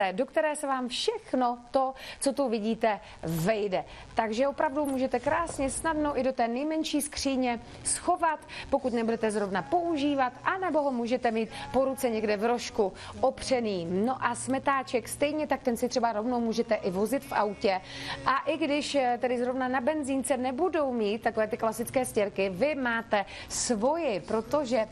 do které se vám všechno to, co tu vidíte, vejde. Takže opravdu můžete krásně snadno i do té nejmenší skříně schovat, pokud nebudete zrovna používat, anebo ho můžete mít po ruce někde v rožku opřený. No a smetáček stejně tak, ten si třeba rovnou můžete i vozit v autě. A i když tedy zrovna na benzínce nebudou mít takové ty klasické stěrky, vy máte svoji, protože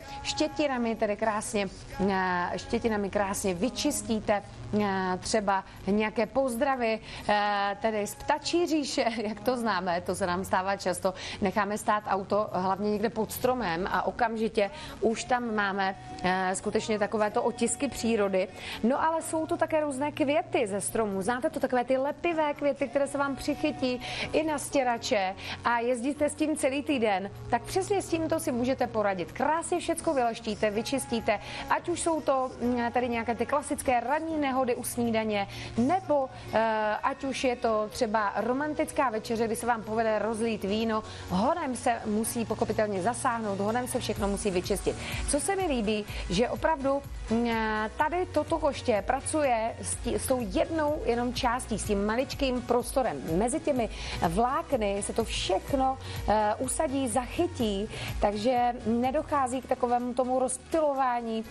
štětinami krásně vyčistíte třeba nějaké pozdravy, tedy z ptačí říše, jak to známe, to se nám stává často, necháme stát auto hlavně někde pod stromem a okamžitě už tam máme skutečně takovéto otisky přírody. No ale jsou to také různé květy ze stromů, znáte to, takové ty lepivé květy, které se vám přichytí i na stěrače a jezdíte s tím celý týden, tak přesně s tímto si můžete poradit. Krásně všecko vyleštíte, vyčistíte, ať už jsou to tady nějaké ty klasické ranní nehody u snídaně, nebo ať už je to třeba romantická večeře, kdy se vám povede rozlít víno, honem se musí pochopitelně zasáhnout, honem se všechno musí vyčistit. Co se mi líbí, že opravdu tady toto koště pracuje s tou jednou jenom částí, s tím maličkým prostorem. Mezi těmi vlákny se to všechno usadí, zachytí, takže nedochází k takovému tomu rozptylování,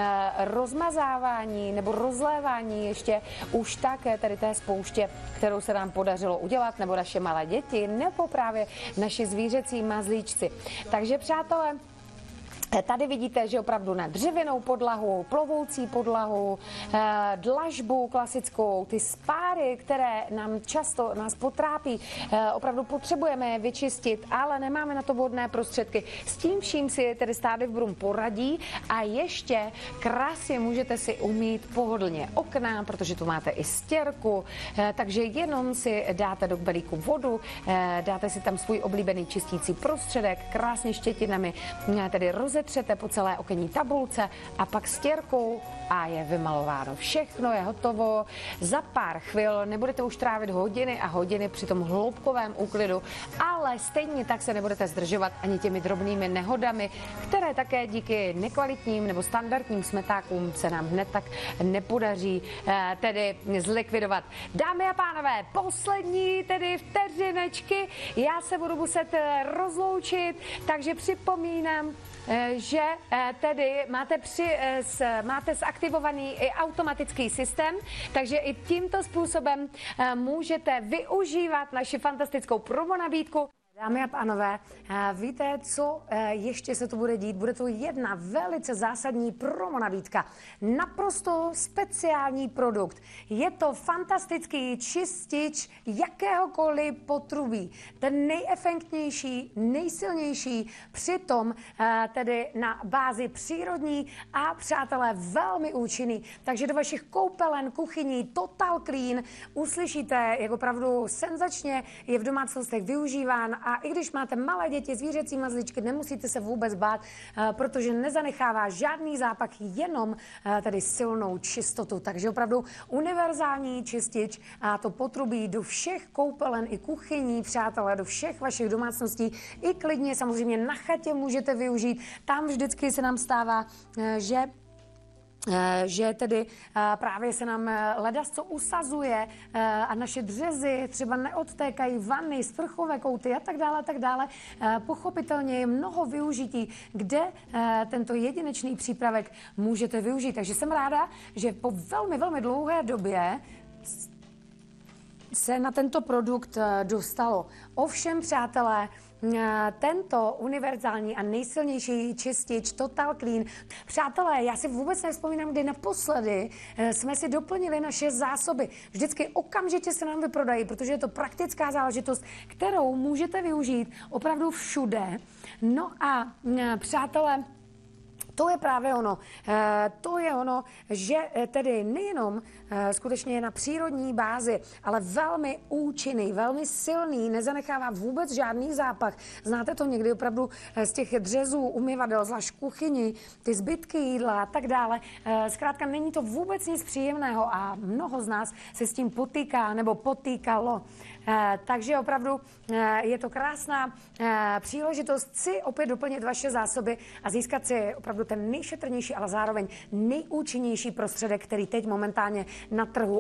rozmazávání nebo rozlévání ještě už tak tady té spouště, kterou se nám podařilo udělat, nebo naše malé děti, nebo právě naši zvířecí mazlíčci. Takže přátelé, tady vidíte, že opravdu na dřevěnou podlahu, plovoucí podlahu, dlažbu klasickou, ty spáry, které nám často nás potrápí, opravdu potřebujeme je vyčistit, ale nemáme na to vhodné prostředky. S tím vším si tedy Stády v Brum poradí a ještě krásně můžete si umýt pohodlně okna, protože tu máte i stěrku, takže jenom si dáte do kbelíku vodu, dáte si tam svůj oblíbený čistící prostředek, krásně štětinami tedy rozetřete po celé okenní tabulce a pak stěrkou a je vymalováno. Všechno je hotovo. Za pár chvil nebudete už trávit hodiny a hodiny při tom hloubkovém úklidu, ale stejně tak se nebudete zdržovat ani těmi drobnými nehodami, které také díky nekvalitním nebo standardním smetákům se nám hned tak nepodaří tedy zlikvidovat. Dámy a pánové, poslední tedy vteřinečky, já se budu muset rozloučit, takže připomínám, že tedy máte zaktivovaný i automatický systém, takže i tímto způsobem můžete využívat naši fantastickou promo nabídku. Dámy a pánové, víte, co ještě se tu bude dít? Bude to jedna velice zásadní promo nabídka. Naprosto speciální produkt. Je to fantastický čistič jakéhokoliv potrubí. Ten nejefektnější, nejsilnější, přitom tedy na bázi přírodní a přátelé velmi účinný. Takže do vašich koupelen, kuchyní, Total Clean uslyšíte, jak opravdu senzačně je v domácnostech využíván. A i když máte malé děti, zvířecí mazlíčky, nemusíte se vůbec bát, protože nezanechává žádný zápach, jenom tady silnou čistotu. Takže opravdu univerzální čistič a to potrubí do všech koupelen i kuchyní, přátelé, do všech vašich domácností. I klidně samozřejmě na chatě můžete využít. Tam vždycky se nám stává, že tedy právě se nám ledasco usazuje a naše dřezy třeba neodtékají, vany, sprchové kouty a tak dále. Pochopitelně je mnoho využití, kde tento jedinečný přípravek můžete využít. Takže jsem ráda, že po velmi, velmi dlouhé době se na tento produkt dostalo. Ovšem, přátelé, tento univerzální a nejsilnější čistič Total Clean. Přátelé, já si vůbec nevzpomínám, kdy naposledy jsme si doplnili naše zásoby. Vždycky okamžitě se nám vyprodají, protože je to praktická záležitost, kterou můžete využít opravdu všude. No a přátelé, to je právě ono. To je ono, že tedy nejenom skutečně je na přírodní bázi, ale velmi účinný, velmi silný, nezanechává vůbec žádný zápach. Znáte to někdy opravdu z těch dřezů, umyvadel, zvlášť kuchyni, ty zbytky jídla a tak dále. Zkrátka není to vůbec nic příjemného a mnoho z nás se s tím potýká nebo potýkalo. Takže opravdu je to krásná příležitost si opět doplnit vaše zásoby a získat si opravdu ten nejšetrnější, ale zároveň nejúčinnější prostředek, který teď momentálně na trhu